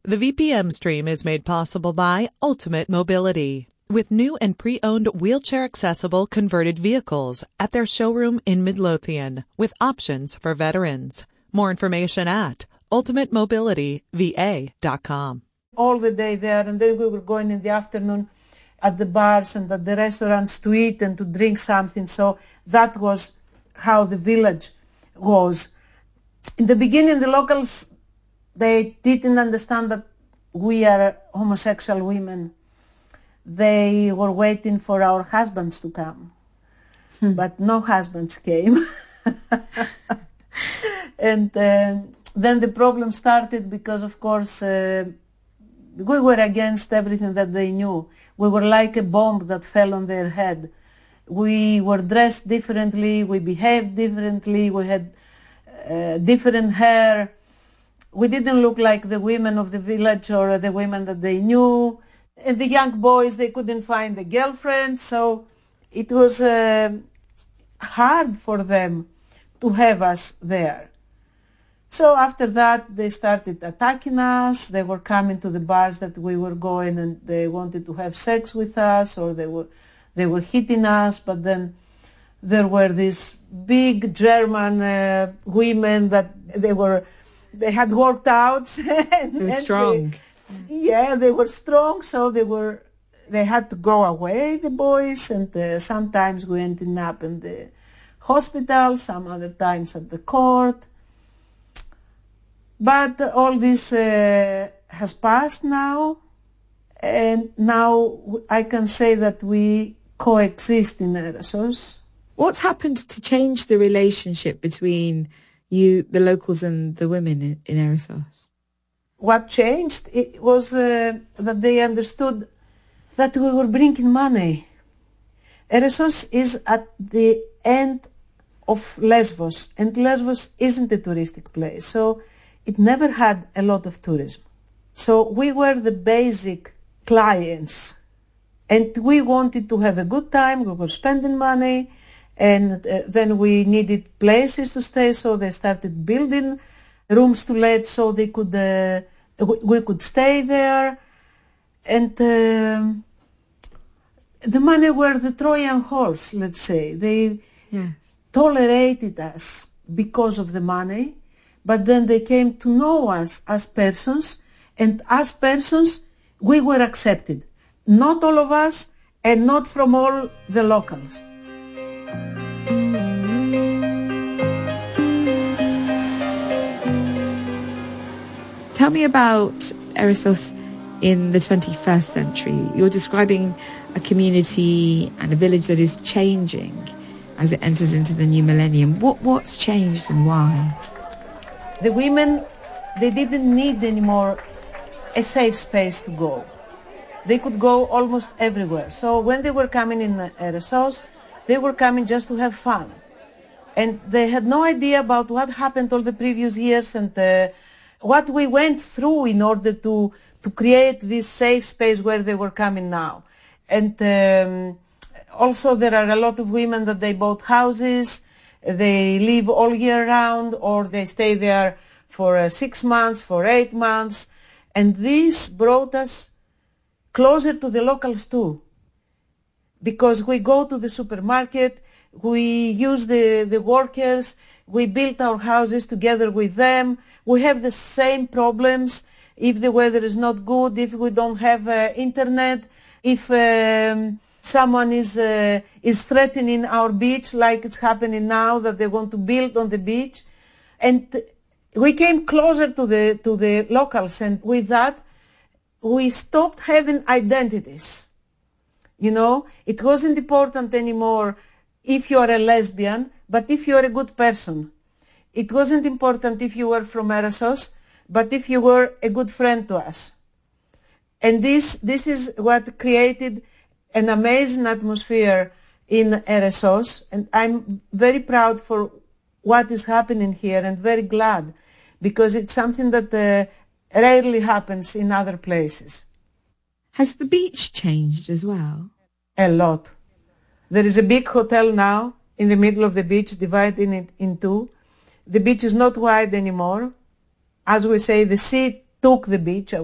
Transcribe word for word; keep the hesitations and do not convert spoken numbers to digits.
The V P M stream is made possible by Ultimate Mobility, with new and pre-owned wheelchair-accessible converted vehicles at their showroom in Midlothian, with options for veterans. More information at ultimate mobility v a dot com. All the day there, and then we were going in the afternoon at the bars and at the restaurants to eat and to drink something. So that was how the village was. In the beginning, the locals, they didn't understand that we are homosexual women. They were waiting for our husbands to come, hmm. but no husbands came. And uh, then the problem started because, of course, uh, we were against everything that they knew. We were like a bomb that fell on their head. We were dressed differently, we behaved differently, we had uh, different hair. We didn't look like the women of the village or the women that they knew. And the young boys, they couldn't find a girlfriend, so it was uh, hard for them to have us there. So after that, they started attacking us. They were coming to the bars that we were going, and they wanted to have sex with us, or they were they were hitting us. But then there were these big German uh, women that they were they had worked out. and, they were strong. They, yeah, they were strong, so they were they had to go away, the boys, and uh, sometimes we ended up in the hospital, some other times at the court. But all this uh, has passed now, and now I can say that we coexist in Eresos. What's happened to change the relationship between you, the locals, and the women in, in Eresos? What changed it was uh, that they understood that we were bringing money. Eresos is at the end of Lesbos, and Lesbos isn't a touristic place, so it never had a lot of tourism. So we were the basic clients, and we wanted to have a good time. We were spending money, and uh, then we needed places to stay, so they started building rooms to let so they could uh, we could stay there. And uh, the money were the Trojan horse, let's say. They yes. tolerated us because of the money. But then they came to know us as persons, and as persons, we were accepted. Not all of us, and not from all the locals. Tell me about Eresos in the twenty-first century. You're describing a community and a village that is changing as it enters into the new millennium. What, what's changed and why? The women, they didn't need anymore a safe space to go. They could go almost everywhere. So when they were coming in Eresos, they were coming just to have fun. And they had no idea about what happened all the previous years and uh, what we went through in order to, to create this safe space where they were coming now. And um, also there are a lot of women that they bought houses. They live all year round, or they stay there for uh, six months, for eight months. And this brought us closer to the locals too. Because we go to the supermarket, we use the, the workers, we build our houses together with them. We have the same problems if the weather is not good, if we don't have uh, internet, if um, someone is uh, is threatening our beach, like it's happening now, that they want to build on the beach. And we came closer to the to the locals, and with that, we stopped having identities. You know, it wasn't important anymore if you are a lesbian, but if you are a good person. It wasn't important if you were from Eresos, but if you were a good friend to us. And this this is what created an amazing atmosphere in Eresos, and I'm very proud for what is happening here and very glad, because it's something that uh, rarely happens in other places. Has the beach changed as well? A lot. There is a big hotel now in the middle of the beach, dividing it in two. The beach is not wide anymore. As we say, the sea took the beach